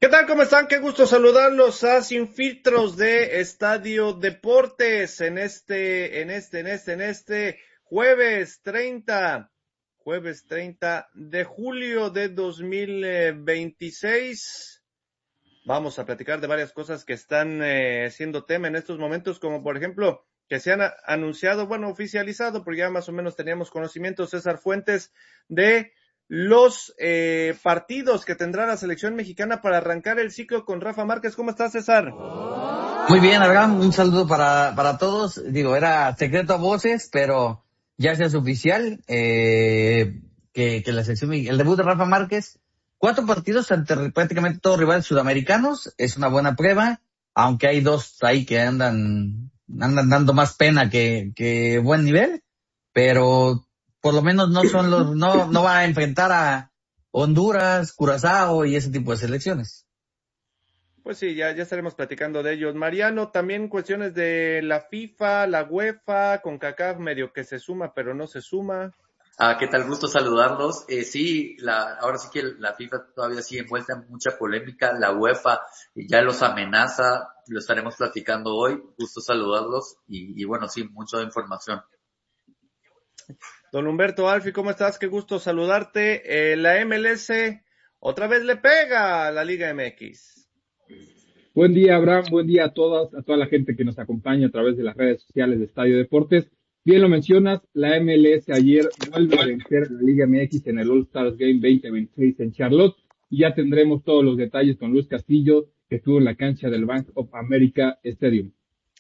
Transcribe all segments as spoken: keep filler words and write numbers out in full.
¿qué tal? ¿Cómo están? Qué gusto saludarlos a Sin Filtros de Estadio Deportes en este, en este, en este, en este jueves treinta, jueves treinta de julio de dos mil veintiséis. Vamos a platicar de varias cosas que están eh, siendo tema en estos momentos, como por ejemplo, que se han a- anunciado, bueno, oficializado, porque ya más o menos teníamos conocimiento, César Fuentes, de los eh, partidos que tendrá la selección mexicana para arrancar el ciclo con Rafa Márquez. ¿Cómo estás, César? Muy bien, Abraham, un saludo para, para todos. Digo, era secreto a voces, pero ya se hace oficial eh, que, que la selección, el debut de Rafa Márquez, cuatro partidos ante prácticamente todos rivales sudamericanos, es una buena prueba, aunque hay dos ahí que andan, andan dando más pena que, que buen nivel, pero por lo menos no son los, no, no va a enfrentar a Honduras, Curazao y ese tipo de selecciones. Pues sí, ya, ya estaremos platicando de ellos. Mariano, también cuestiones de la FIFA, la UEFA, CONCACAF medio que se suma, pero no se suma. Ah, ¿qué tal? Gusto saludarlos. Eh, sí, la, ahora sí que la FIFA todavía sigue envuelta en mucha polémica. La UEFA ya los amenaza, lo estaremos platicando hoy. Gusto saludarlos y, y bueno, sí, mucha información. Don Humberto Alfi, ¿cómo estás? Qué gusto saludarte. Eh, la M L S otra vez le pega a la Liga M X. Buen día, Abraham. Buen día a todas, a toda la gente que nos acompaña a través de las redes sociales de Estadio Deportes. Bien lo mencionas, la M L S ayer vuelve a vencer a la Liga M X en el All-Stars Game veinte veintiséis en Charlotte y ya tendremos todos los detalles con Luis Castillo, que estuvo en la cancha del Bank of America Stadium.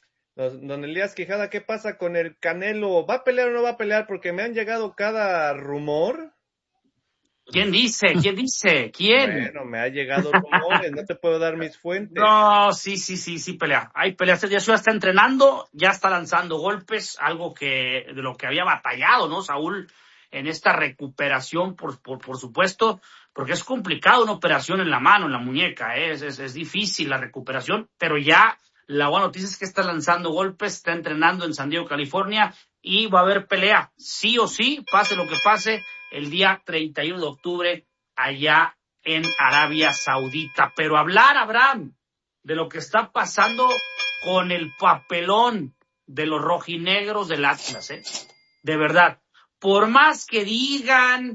Don Elías Quijada, ¿qué pasa con el Canelo? ¿Va a pelear o no va a pelear? Porque me han llegado cada rumor. ¿Quién dice? ¿Quién dice? ¿Quién? Bueno, me ha llegado rumores, no te puedo dar mis fuentes. No, sí, sí, sí, sí pelea. Hay peleas. Ya Ciudad está entrenando, ya está lanzando golpes, algo que de lo que había batallado, ¿no? Saúl, en esta recuperación, por, por, por supuesto, porque es complicado una operación en la mano, en la muñeca, ¿eh? es, es, es difícil la recuperación, pero ya la buena noticia es que está lanzando golpes, está entrenando en San Diego, California, y va a haber pelea, sí o sí, pase lo que pase, el día treinta y uno de octubre, allá en Arabia Saudita. Pero hablar, Abraham, de lo que está pasando con el papelón de los rojinegros del Atlas, ¿eh? De verdad, por más que digan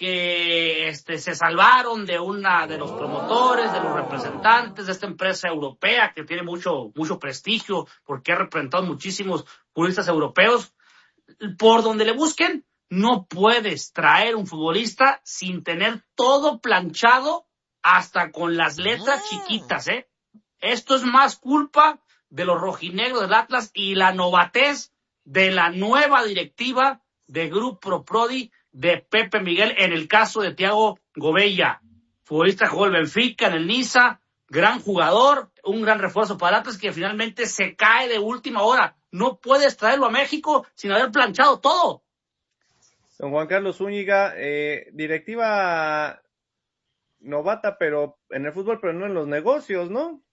que este se salvaron de una de los promotores, de los representantes de esta empresa europea que tiene mucho mucho prestigio porque ha representado muchísimos futbolistas europeos, por donde le busquen, no puedes traer un futbolista sin tener todo planchado hasta con las letras chiquitas, ¿eh? Esto es más culpa de los rojinegros del Atlas y la novatez de la nueva directiva de Grupo Prodi de Pepe Miguel, en el caso de Thiago Gobella, futbolista que jugó el Benfica, en el Niza, gran jugador, un gran refuerzo para Atlas que finalmente se cae de última hora. No puedes traerlo a México sin haber planchado todo. Don Juan Carlos Zúñiga, eh, directiva novata, pero en el fútbol, pero no en los negocios, ¿no?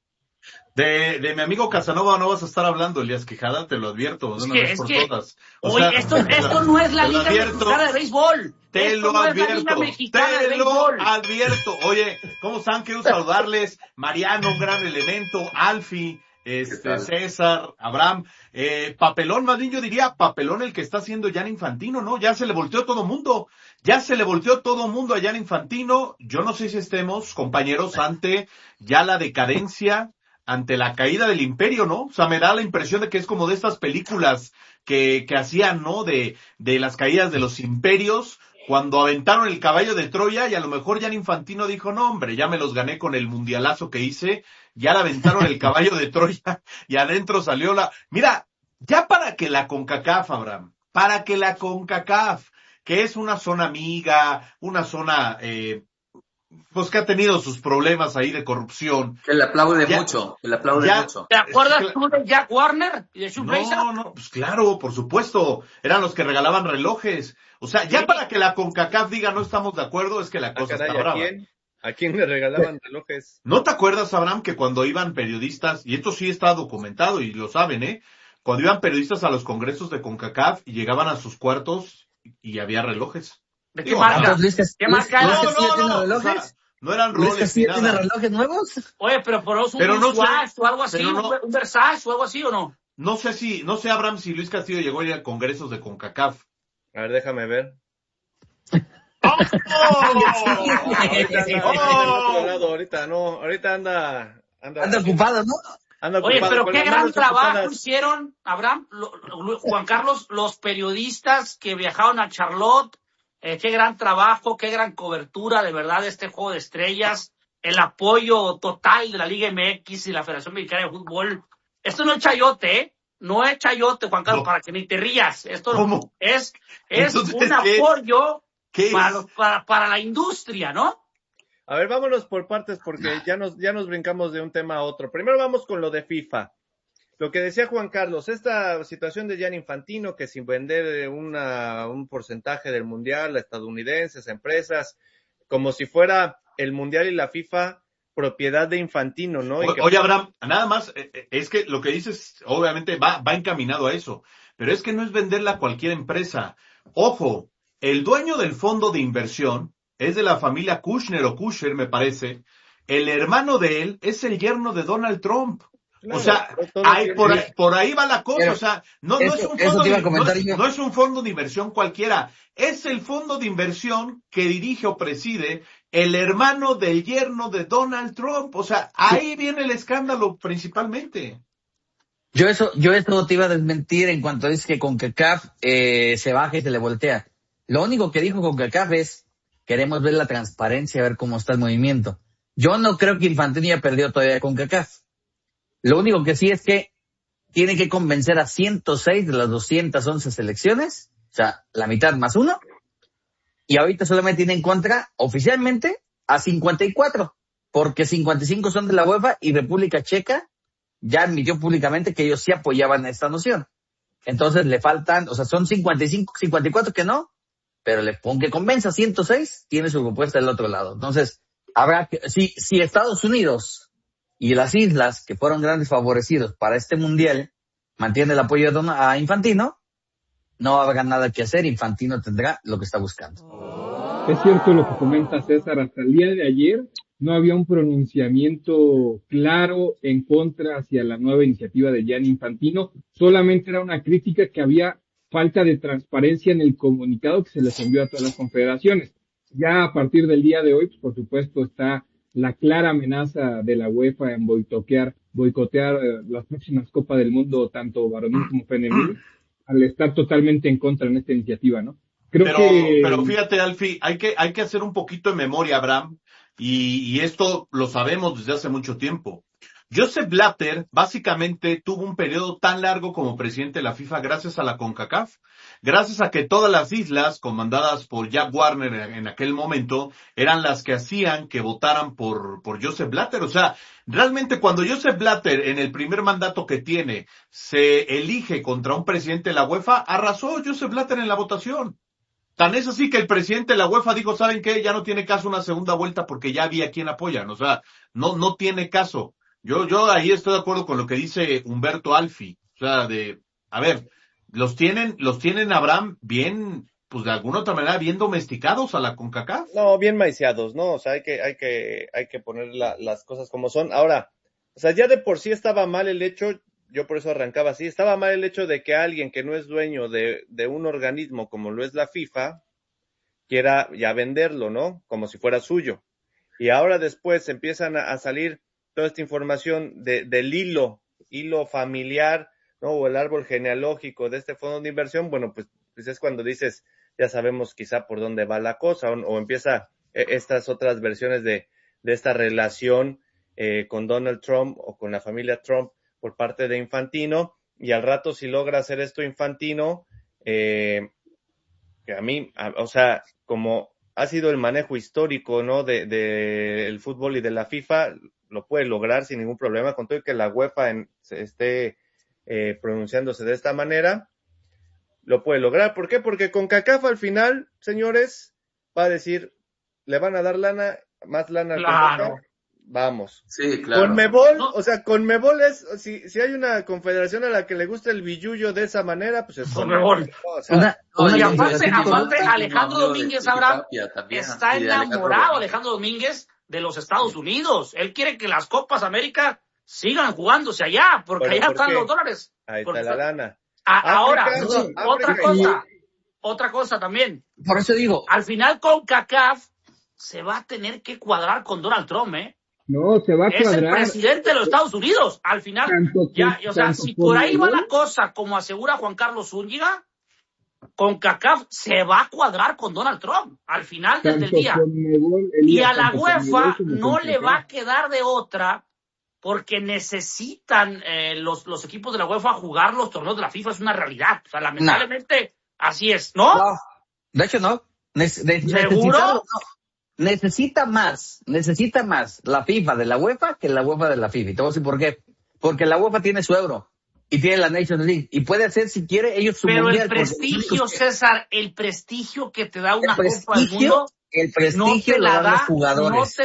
De, de mi amigo Casanova no vas a estar hablando, Elías Quijada, te lo advierto, de una Es que, vez es por que, todas. O oye, sea, esto, esto no es la te lo Liga advierto, Mexicana de Béisbol. Te Esto lo no es la advierto, Liga Mexicana de te lo Béisbol. advierto. Oye, ¿cómo están? Quiero saludarles. Mariano, un gran elemento. Alfi, este, César, Abraham. Eh, papelón, más bien yo diría papelón el que está haciendo Jan Infantino, ¿no? Ya se le volteó todo mundo. Ya se le volteó todo mundo a Jan Infantino. Yo no sé si estemos, compañeros, ante ya la decadencia, ante la caída del imperio, ¿no? O sea, me da la impresión de que es como de estas películas que, que hacían, ¿no? De, de las caídas de los imperios, cuando aventaron el caballo de Troya y a lo mejor Jan Infantino dijo, no hombre, ya me los gané con el mundialazo que hice, ya le aventaron el caballo de Troya y adentro salió la... Mira, ya para que la CONCACAF, Abraham, para que la CONCACAF, que es una zona amiga, una zona... Eh, pues que ha tenido sus problemas ahí de corrupción. Que le aplaude ya, mucho, que le aplaude ya, mucho. ¿Te acuerdas es que, tú de Jack Warner y de Chuck Blazer? No, no, pues claro, por supuesto. Eran los que regalaban relojes. O sea, ya sí. Para que la CONCACAF diga no estamos de acuerdo, es que la cosa ah, caray, está brava. ¿A quién? ¿A quién le regalaban relojes? ¿No te acuerdas, Abraham, que cuando iban periodistas, y esto sí está documentado y lo saben, ¿eh? Cuando iban periodistas a los congresos de CONCACAF y llegaban a sus cuartos y había relojes. ¿De qué marca? ¿Qué marca? No, no, no, no, o sea, No eran ¿Luis roles ni Castillo tiene nada. relojes nuevos? Oye, pero por eso Pero un no sé, Swatch o algo así, pero no- un, un Versace o algo así, ¿o no? No sé si, no sé, Abraham, si Luis Castillo llegó a ir a congresos de CONCACAF. A ver, déjame ver. ¡Oh! Ahorita anda, ahorita anda en otro lado, ahorita no, ahorita anda, anda, Anda ocupado, ¿no? anda Oye, ocupado, pero con qué las gran manos trabajo ocupadas. hicieron, Abraham, lo- lo- Juan Carlos, los periodistas que viajaron a Charlotte, eh, qué gran trabajo, qué gran cobertura, de verdad, de este Juego de Estrellas, el apoyo total de la Liga M X y la Federación Mexicana de Fútbol. Esto no es chayote, ¿eh? No es chayote, Juan Carlos, No. para que ni te rías. Esto ¿Cómo? es, es Entonces, un ¿qué? apoyo ¿Qué para, es? los- para, para la industria, ¿no? A ver, vámonos por partes porque ya nos, ya nos brincamos de un tema a otro. Primero vamos con lo de FIFA. Lo que decía Juan Carlos, esta situación de Gianni Infantino, que sin vender una, un porcentaje del mundial a estadounidenses, empresas, como si fuera el mundial y la FIFA propiedad de Infantino, ¿no? Y O- que- Oye, Abraham, nada más, eh, eh, es que lo que dices, obviamente, va, va encaminado a eso, pero es que no es venderla a cualquier empresa. Ojo, el dueño del fondo de inversión es de la familia Kushner o Kusher, me parece. El hermano de él es el yerno de Donald Trump. Claro, O sea, todo- todo ahí, tiene- por, ahí, por ahí va la cosa, Pero o sea, no, no eso- es un eso fondo te iba de, a comentar no es- yo. no es un fondo de inversión cualquiera, es el fondo de inversión que dirige o preside el hermano del yerno de Donald Trump. O sea, ahí viene el escándalo principalmente. Yo eso, yo eso te iba a desmentir en cuanto dices que CONCACAF eh, se baja y se le voltea. Lo único que dijo CONCACAF es, queremos ver la transparencia, ver cómo está el movimiento. Yo no creo que Infantino ya perdió todavía CONCACAF. Lo único que sí es que tiene que convencer a ciento seis de las doscientas once selecciones, o sea, la mitad más uno, y ahorita solamente tiene en contra, oficialmente, a cincuenta y cuatro, porque cincuenta y cinco son de la UEFA y República Checa ya admitió públicamente que ellos sí apoyaban esta noción. Entonces le faltan, o sea, son cincuenta y cinco, cincuenta y cuatro que no, pero le pon que convenza a ciento seis, tiene su propuesta del otro lado. Entonces, habrá que, si, si Estados Unidos y las islas, que fueron grandes favorecidos para este mundial, mantiene el apoyo a, Don, a Infantino, no habrá nada que hacer, Infantino tendrá lo que está buscando. Es cierto lo que comenta César, hasta el día de ayer no había un pronunciamiento claro en contra hacia la nueva iniciativa de Gianni Infantino, solamente era una crítica que había falta de transparencia en el comunicado que se les envió a todas las confederaciones. Ya a partir del día de hoy, pues por supuesto está la clara amenaza de la UEFA en boicotear, boicotear eh, las próximas Copas del Mundo, tanto varonil como femenil, al estar totalmente en contra en esta iniciativa, ¿no? Creo Pero, que... pero fíjate, Alfie, hay que, hay que hacer un poquito de memoria, Abraham, y, y esto lo sabemos desde hace mucho tiempo. Joseph Blatter básicamente tuvo un periodo tan largo como presidente de la FIFA gracias a la CONCACAF, gracias a que todas las islas comandadas por Jack Warner en, en aquel momento eran las que hacían que votaran por, por Joseph Blatter. O sea, realmente cuando Joseph Blatter en el primer mandato que tiene se elige contra un presidente de la UEFA, arrasó Joseph Blatter en la votación. Tan es así que el presidente de la UEFA dijo, ¿saben qué? Ya no tiene caso una segunda vuelta porque ya había quien apoyan. O sea, no, no tiene caso. Yo, yo ahí estoy de acuerdo con lo que dice Humberto Alfi. O sea, de, a ver, los tienen, los tienen, Abraham, bien, pues de alguna otra manera, bien domesticados a la CONCACAF. No, bien maiciados, ¿no? O sea, hay que, hay que, hay que poner la, las cosas como son. Ahora, o sea, ya de por sí estaba mal el hecho, yo por eso arrancaba así, estaba mal el hecho de que alguien que no es dueño de, de un organismo como lo es la FIFA, quiera ya venderlo, ¿no? Como si fuera suyo. Y ahora después empiezan a, a salir toda esta información de, del hilo, hilo familiar, ¿no? O el árbol genealógico de este fondo de inversión, bueno, pues, pues es cuando dices, ya sabemos quizá por dónde va la cosa, o, o empieza eh, estas otras versiones de, de esta relación eh, con Donald Trump o con la familia Trump por parte de Infantino, y al rato si logra hacer esto Infantino, eh, que a mí, a, o sea, como ha sido el manejo histórico, ¿no? De, de el fútbol y de la FIFA, lo puede lograr sin ningún problema, con todo y que la UEFA en, se esté eh, pronunciándose de esta manera, lo puede lograr. ¿Por qué? Porque CONCACAF al final, señores, va a decir, le van a dar lana, más lana al Claro. CONCACAF, vamos. Sí, claro. Conmebol, No. o sea, Conmebol es, si, si hay una confederación a la que le gusta el billullo de esa manera, pues es Conmebol. Conmebol. O sea, Una, No, una y y aparte, confederación aparte, corrupta. Alejandro Amigo de Domínguez, Chiqui Abraham, Tapia también, está y de Alejandro enamorado Domínguez. Alejandro Domínguez de los Estados Unidos. Él quiere que las Copas América sigan jugándose allá, porque ¿Pero allá por están qué? los dólares. Ahí Porque está la lana. a- África, ahora, no, otra África cosa, otra cosa también. Por eso digo, Al final CONCACAF se va a tener que cuadrar con Donald Trump, ¿eh? No, se va a Es el cuadrar. presidente de los Estados Unidos. Al final, Tanto ya, que- o sea, tanto si por por ahí va Manuel- la cosa, como asegura Juan Carlos Zúñiga, CONCACAF se va a cuadrar con Donald Trump al final del, del tanto día. Conmebol, Y Elías, a la tanto Conmebol UEFA como no le CONCACAF. va a quedar de otra, porque necesitan eh, los, los equipos de la UEFA jugar los torneos de la FIFA. Es una realidad. O sea, lamentablemente, así es, ¿no? no, de hecho no. Nece- de- ¿Seguro? necesitarlo, no. Necesita más, necesita más la FIFA de la UEFA que la UEFA de la FIFA. Y te voy a decir por qué. Porque la UEFA tiene su euro y tiene la Nations League y puede hacer, si quiere, ellos su Pero mundial. el porque- prestigio, César, el prestigio que te da una el Copa del prestigio, Mundo, el no prestigio te lo la dan los da, jugadores. no te